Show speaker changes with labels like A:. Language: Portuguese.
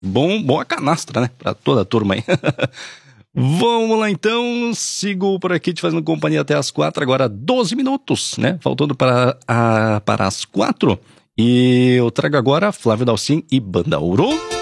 A: Boa canastra, né? Pra toda a turma aí. Vamos lá então, sigo por aqui te fazendo companhia até as 4, agora 12 minutos, né? Faltando para as 4. E eu trago agora Flávio Dalcin e Banda Ouro.